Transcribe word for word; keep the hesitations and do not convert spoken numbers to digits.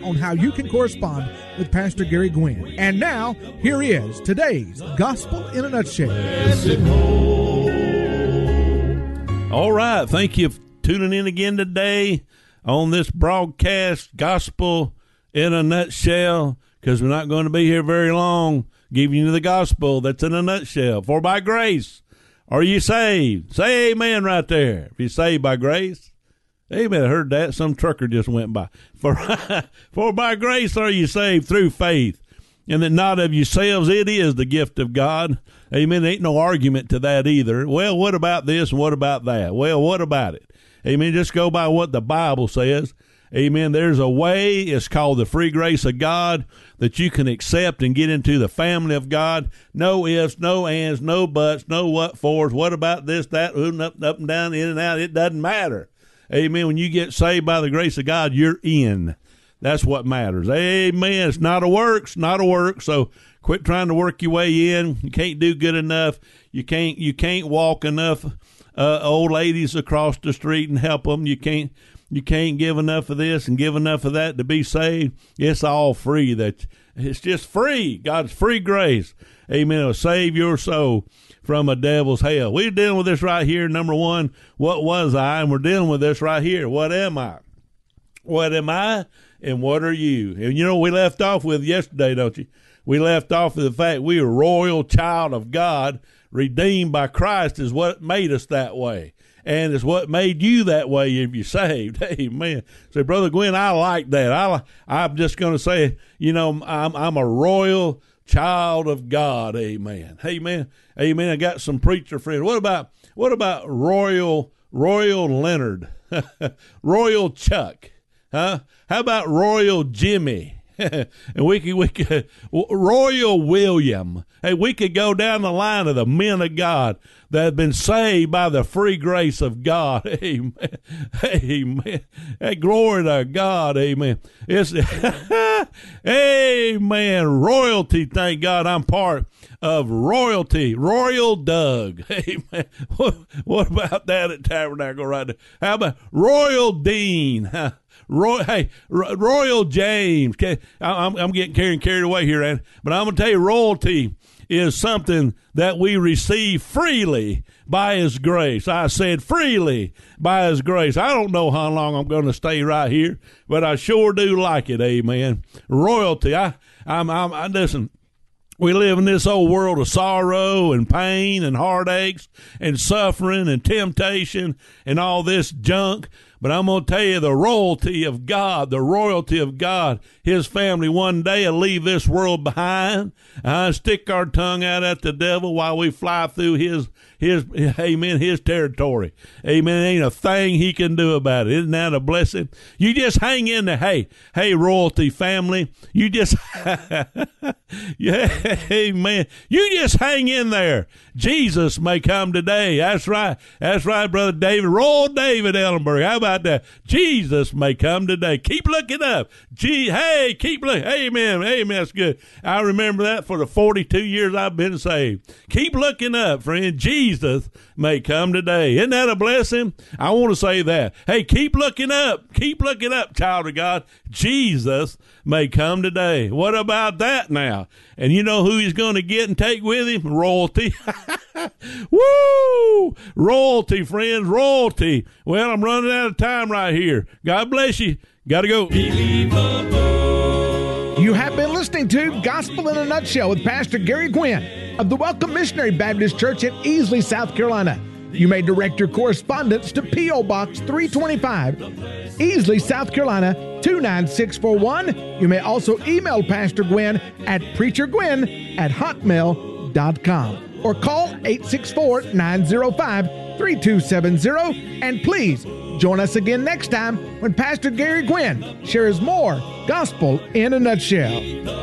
on how you can correspond with Pastor Gary Gwynn. And now, here is today's Gospel in a Nutshell. All right, thank you for tuning in again today on this broadcast, Gospel in a Nutshell, because we're not going to be here very long giving you the gospel that's in a nutshell. For by grace are you saved. Say amen right there. If you're saved by grace, amen. I heard that. Some trucker just went by. For, for by grace are you saved through faith, and that not of yourselves, it is the gift of God. Amen. There ain't no argument to that either. Well, what about this and what about that? Well, what about it? Amen. Just go by what the Bible says. Amen. There's a way, it's called the free grace of God, that you can accept and get into the family of God. No ifs, no ands, no buts, no what fors, what about this, that, up, up and down, in and out. It doesn't matter. Amen. When you get saved by the grace of God, you're in. That's what matters. Amen. It's not a works, not a work. So quit trying to work your way in. You can't do good enough. You can't, you can't walk enough uh, old ladies across the street and help them. You can't. You can't give enough of this and give enough of that to be saved. It's all free. That it's just free. God's free grace. Amen. It'll save your soul from a devil's hell. We're dealing with this right here. Number one, what was I? And we're dealing with this right here. What am I? What am I? And what are you? And you know we left off with yesterday, don't you? We left off with the fact we are a royal child of God, redeemed by Christ is what made us that way. And it's what made you that way if you're saved. Amen. So, Brother Gwen, I like that. I, I'm just going to say, you know, I'm, I'm a royal child of God. Amen. Amen. Amen. I got some preacher friends. What about, what about Royal, Royal Leonard? Royal Chuck? Huh? How about Royal Jimmy? And we could, we could, Royal William. Hey, we could go down the line of the men of God that have been saved by the free grace of God. Amen. Amen. Hey, glory to God. Amen. It's, amen. Royalty. Thank God I'm part of royalty. Royal Doug. Amen. What, what about that at Tabernacle right there? How about Royal Dean? Roy, hey, Royal James. Okay, I'm, I'm getting carried carried away here, Ann, but I'm going to tell you, royalty is something that we receive freely by His grace. I said freely by His grace. I don't know how long I'm going to stay right here, but I sure do like it. Amen. Royalty. I, I'm, I'm, I listen. We live in this old world of sorrow and pain and heartaches and suffering and temptation and all this junk. But I'm going to tell you the royalty of God, the royalty of God, His family one day will leave this world behind. Uh, stick our tongue out at the devil while we fly through his, his, amen, his territory. Amen. Ain't a thing he can do about it. Isn't that a blessing? You just hang in there. Hey, hey, royalty family. You just, yeah, amen. You just hang in there. Jesus may come today. That's right. That's right, Brother David. Roll David Ellenberg. How about that? Jesus may come today. Keep looking up. Gee, hey, keep looking. Amen. Amen. That's good. I remember that for the forty-two years I've been saved. Keep looking up, friend. Jesus may come today. Isn't that a blessing? I want to say that. Hey, keep looking up. Keep looking up, child of God. Jesus may come today. What about that now? And you know who He's going to get and take with Him? Royalty. Woo! Royalty, friends. Royalty. Well, I'm running out of time right here. God bless you. Got to go. You have been listening to Gospel in a Nutshell with Pastor Gary Gwynn of the Welcome Missionary Baptist Church in Easley, South Carolina. You may direct your correspondence to P O. Box three twenty-five, Easley, South Carolina, two nine six four one. You may also email Pastor Gwynn at preachergwynn at hotmail dot com or call eight six four, nine zero five, three two seven zero. And please join us again next time when Pastor Gary Gwynn shares more Gospel in a Nutshell.